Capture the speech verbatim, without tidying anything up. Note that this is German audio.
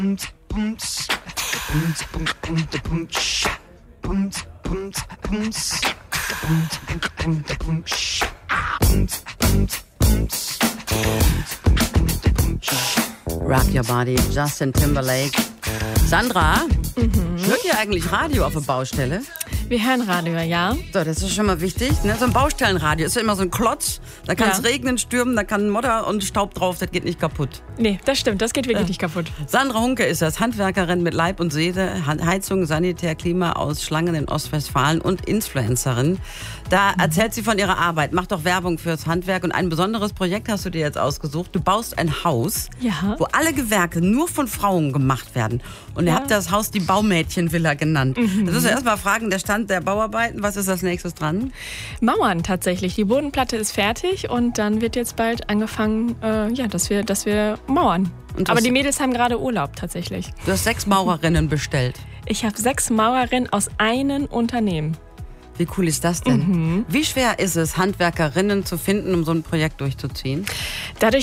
Rock Your Body, Justin Timberlake. Sandra, mhm. hört ihr eigentlich Radio auf der Baustelle? Wir hören Radio, ja. So, das ist schon mal wichtig. Ne? So ein Baustellenradio ist ja immer so ein Klotz. Da kann es ja. regnen, stürmen, da kann Modder und Staub drauf, das geht nicht kaputt. Nee, das stimmt, das geht wirklich ja. nicht kaputt. Sandra Hunke ist das, Handwerkerin mit Leib und Seele, Heizung, Sanitär, Klima aus Schlangen in Ostwestfalen und Influencerin. Da erzählt sie von ihrer Arbeit, macht auch Werbung fürs Handwerk und ein besonderes Projekt hast du dir jetzt ausgesucht. Du baust ein Haus, ja. wo alle Gewerke nur von Frauen gemacht werden. Und ihr ja. habt das Haus die Baumädchenvilla genannt. Mhm. Das ist ja erstmal Fragen, der Stand der Bauarbeiten. Was ist als nächstes dran? Mauern tatsächlich. Die Bodenplatte ist fertig und dann wird jetzt bald angefangen, äh, ja, dass wir, dass wir mauern. Aber die Mädels haben gerade Urlaub tatsächlich. Du hast sechs Maurerinnen bestellt. Ich habe sechs Maurerinnen aus einem Unternehmen. Wie cool ist das denn? Mhm. Wie schwer ist es, Handwerkerinnen zu finden, um so ein Projekt durchzuziehen? Dadurch